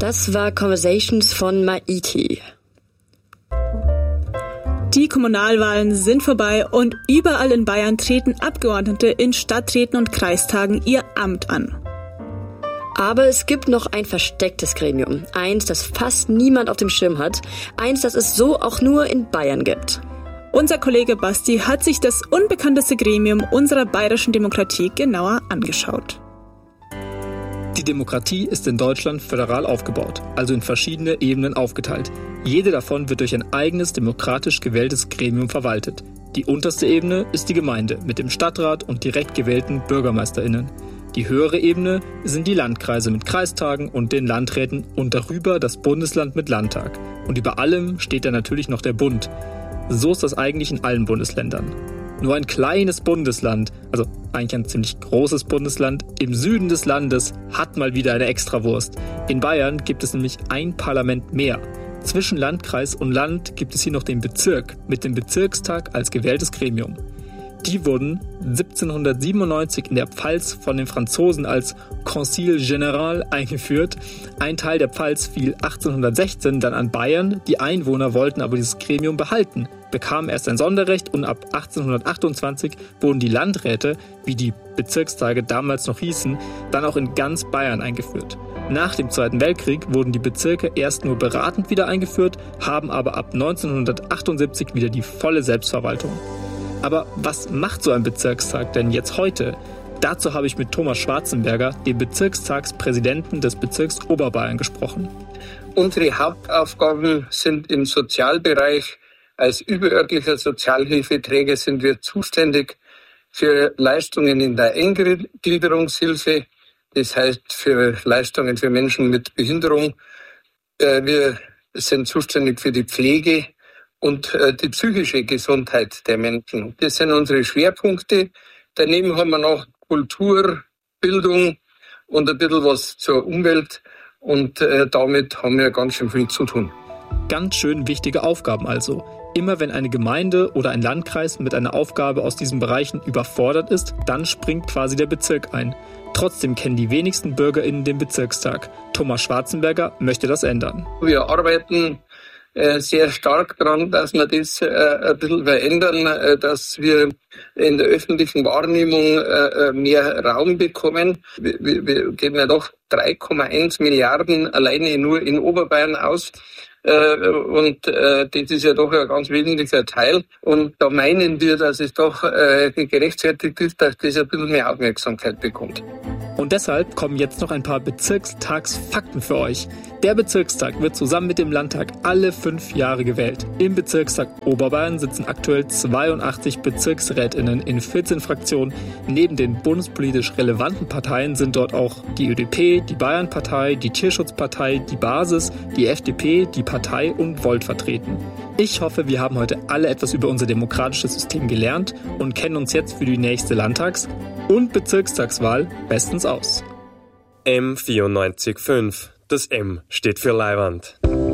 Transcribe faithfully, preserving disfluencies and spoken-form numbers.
Das war Conversations von Maiti. Die Kommunalwahlen sind vorbei und überall in Bayern treten Abgeordnete in Stadträten und Kreistagen ihr Amt an. Aber es gibt noch ein verstecktes Gremium. Eins, das fast niemand auf dem Schirm hat. Eins, das es so auch nur in Bayern gibt. Unser Kollege Basti hat sich das unbekannteste Gremium unserer bayerischen Demokratie genauer angeschaut. Die Demokratie ist in Deutschland föderal aufgebaut, also in verschiedene Ebenen aufgeteilt. Jede davon wird durch ein eigenes demokratisch gewähltes Gremium verwaltet. Die unterste Ebene ist die Gemeinde mit dem Stadtrat und direkt gewählten BürgermeisterInnen. Die höhere Ebene sind die Landkreise mit Kreistagen und den Landräten und darüber das Bundesland mit Landtag. Und über allem steht dann natürlich noch der Bund. So ist das eigentlich in allen Bundesländern. Nur ein kleines Bundesland, also eigentlich ein ziemlich großes Bundesland, im Süden des Landes hat mal wieder eine Extrawurst. In Bayern gibt es nämlich ein Parlament mehr. Zwischen Landkreis und Land gibt es hier noch den Bezirk mit dem Bezirkstag als gewähltes Gremium. Die wurden siebzehnhundertsiebenundneunzig in der Pfalz von den Franzosen als Concile Général eingeführt. Ein Teil der Pfalz fiel achtzehnhundertsechzehn dann an Bayern. Die Einwohner wollten aber dieses Gremium behalten, bekamen erst ein Sonderrecht und ab achtzehnhundertachtundzwanzig wurden die Landräte, wie die Bezirkstage damals noch hießen, dann auch in ganz Bayern eingeführt. Nach dem Zweiten Weltkrieg wurden die Bezirke erst nur beratend wieder eingeführt, haben aber ab neunzehnhundertachtundsiebzig wieder die volle Selbstverwaltung. Aber was macht so ein Bezirkstag denn jetzt heute? Dazu habe ich mit Thomas Schwarzenberger, dem Bezirkstagspräsidenten des Bezirks Oberbayern, gesprochen. Unsere Hauptaufgaben sind im Sozialbereich. Als überörtlicher Sozialhilfeträger sind wir zuständig für Leistungen in der Eingliederungshilfe, das heißt für Leistungen für Menschen mit Behinderung. Wir sind zuständig für die Pflege und äh, die psychische Gesundheit der Menschen. Das sind unsere Schwerpunkte. Daneben haben wir noch Kultur, Bildung und ein bisschen was zur Umwelt. Und äh, damit haben wir ganz schön viel zu tun. Ganz schön wichtige Aufgaben also. Immer wenn eine Gemeinde oder ein Landkreis mit einer Aufgabe aus diesen Bereichen überfordert ist, dann springt quasi der Bezirk ein. Trotzdem kennen die wenigsten BürgerInnen den Bezirkstag. Thomas Schwarzenberger möchte das ändern. Wir arbeiten sehr stark daran, dass wir das äh, ein bisschen verändern, äh, dass wir in der öffentlichen Wahrnehmung äh, mehr Raum bekommen. Wir, wir geben ja doch drei Komma eins Milliarden alleine nur in Oberbayern aus. Äh, und äh, das ist ja doch ein ganz wesentlicher Teil. Und da meinen wir, dass es doch äh, gerechtfertigt ist, dass das ein bisschen mehr Aufmerksamkeit bekommt. Und deshalb kommen jetzt noch ein paar Bezirkstagsfakten für euch. Der Bezirkstag wird zusammen mit dem Landtag alle fünf Jahre gewählt. Im Bezirkstag Oberbayern sitzen aktuell zweiundachtzig BezirksrätInnen in vierzehn Fraktionen. Neben den bundespolitisch relevanten Parteien sind dort auch die Ö D P, die Bayernpartei, die Tierschutzpartei, die Basis, die F D P, die Partei und Volt vertreten. Ich hoffe, wir haben heute alle etwas über unser demokratisches System gelernt und kennen uns jetzt für die nächste Landtags- und Bezirkstagswahl bestens aus. M vierundneunzig Komma fünf. Das M steht für Leiwand.